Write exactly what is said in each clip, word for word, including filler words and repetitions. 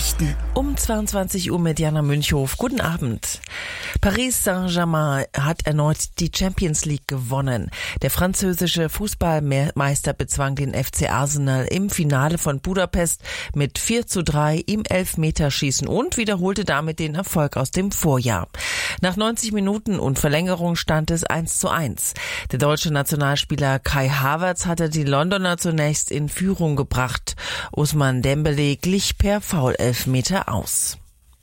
Nachrichten. Um zweiundzwanzig Uhr mit Jana Münchhof. Guten Abend. Paris Saint-Germain hat erneut die Champions League gewonnen. Der französische Fußballmeister bezwang den F C Arsenal im Finale von Budapest mit vier zu drei im Elfmeterschießen und wiederholte damit den Erfolg aus dem Vorjahr. Nach neunzig Minuten und Verlängerung stand es eins zu eins. Der deutsche Nationalspieler Kai Havertz hatte die Londoner zunächst in Führung gebracht. Ousmane Dembélé glich per Foul-Elfmeter aus.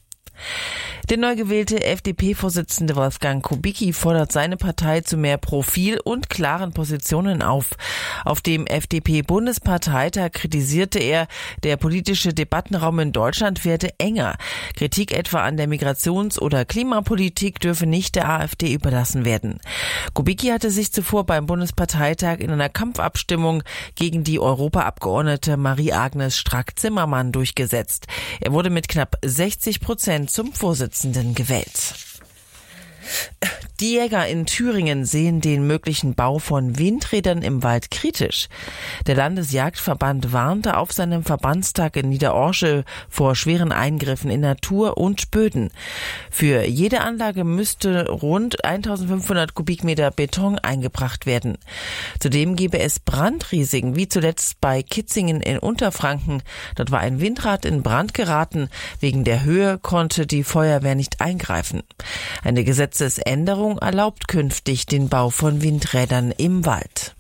Der neu gewählte F D P-Vorsitzende Wolfgang Kubicki fordert seine Partei zu mehr Profil und klaren Positionen auf. Auf dem F D P-Bundesparteitag kritisierte er, der politische Debattenraum in Deutschland werde enger. Kritik etwa an der Migrations- oder Klimapolitik dürfe nicht der AfD überlassen werden. Kubicki hatte sich zuvor beim Bundesparteitag in einer Kampfabstimmung gegen die Europaabgeordnete Marie-Agnes Strack-Zimmermann durchgesetzt. Er wurde mit knapp sechzig Prozent zum Vorsitzenden gewählt. Die Jäger in Thüringen sehen den möglichen Bau von Windrädern im Wald kritisch. Der Landesjagdverband warnte auf seinem Verbandstag in Niederorschel vor schweren Eingriffen in Natur und Böden. Für jede Anlage müsste rund eintausendfünfhundert Kubikmeter Beton eingebracht werden. Zudem gebe es Brandrisiken, wie zuletzt bei Kitzingen in Unterfranken. Dort war ein Windrad in Brand geraten. Wegen der Höhe konnte die Feuerwehr nicht eingreifen. Eine Gesetzesänderung erlaubt künftig den Bau von Windrädern im Wald.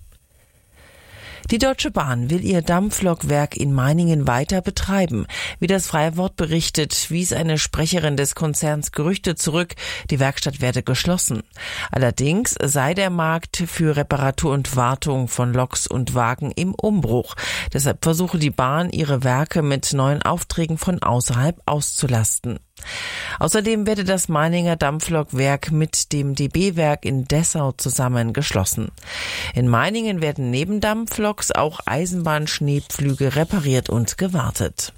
Die Deutsche Bahn will ihr Dampflokwerk in Meiningen weiter betreiben. Wie das Freie Wort berichtet, wies eine Sprecherin des Konzerns Gerüchte zurück, die Werkstatt werde geschlossen. Allerdings sei der Markt für Reparatur und Wartung von Loks und Wagen im Umbruch. Deshalb versuche die Bahn, ihre Werke mit neuen Aufträgen von außerhalb auszulasten. Außerdem werde das Meininger Dampflokwerk mit dem D B-Werk in Dessau zusammen geschlossen. In Meiningen werden neben Dampfloks auch Eisenbahnschneepflüge repariert und gewartet.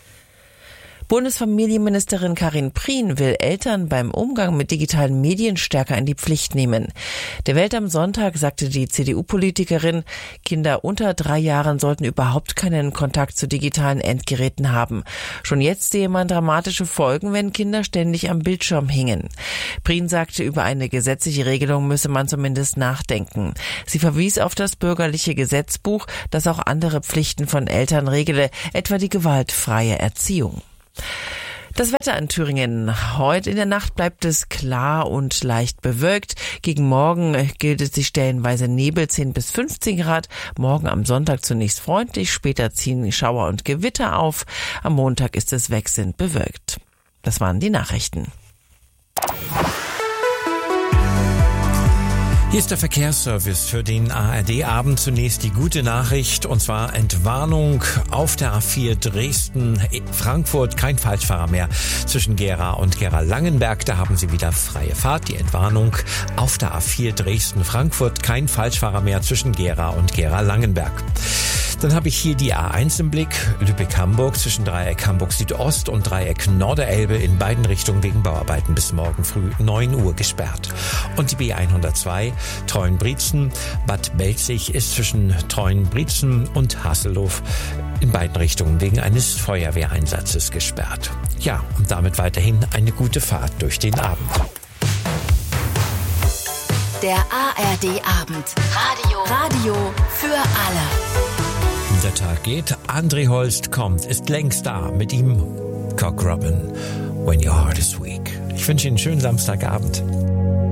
Bundesfamilienministerin Karin Prien will Eltern beim Umgang mit digitalen Medien stärker in die Pflicht nehmen. Der Welt am Sonntag sagte die C D U-Politikerin, Kinder unter drei Jahren sollten überhaupt keinen Kontakt zu digitalen Endgeräten haben. Schon jetzt sehe man dramatische Folgen, wenn Kinder ständig am Bildschirm hingen. Prien sagte, über eine gesetzliche Regelung müsse man zumindest nachdenken. Sie verwies auf das bürgerliche Gesetzbuch, das auch andere Pflichten von Eltern regle, etwa die gewaltfreie Erziehung. Das Wetter in Thüringen. Heute in der Nacht bleibt es klar und leicht bewölkt. Gegen morgen gilt es die stellenweise Nebel, zehn bis fünfzehn Grad. Morgen am Sonntag zunächst freundlich, später ziehen Schauer und Gewitter auf. Am Montag ist es wechselnd bewölkt. Das waren die Nachrichten. Hier ist der Verkehrsservice für den A R D-Abend. Zunächst die gute Nachricht, und zwar Entwarnung auf der A vier Dresden-Frankfurt. Kein Falschfahrer mehr zwischen Gera und Gera-Langenberg. Da haben Sie wieder freie Fahrt. Die Entwarnung auf der A vier Dresden-Frankfurt. Kein Falschfahrer mehr zwischen Gera und Gera-Langenberg. Dann habe ich hier die A eins im Blick, Lübeck-Hamburg zwischen Dreieck Hamburg Südost und Dreieck Norderelbe in beiden Richtungen wegen Bauarbeiten bis morgen früh neun Uhr gesperrt. Und die B hundertzwei Treuenbrietzen, Bad Belzig ist zwischen Treuenbrietzen und Hasselhof in beiden Richtungen wegen eines Feuerwehreinsatzes gesperrt. Ja, und damit weiterhin eine gute Fahrt durch den Abend. Der A R D-Abend. Radio. Radio für alle. Der Tag geht, André Holst kommt, ist längst da, mit ihm Cock Robin, When Your Heart is Weak. Ich wünsche Ihnen einen schönen Samstagabend.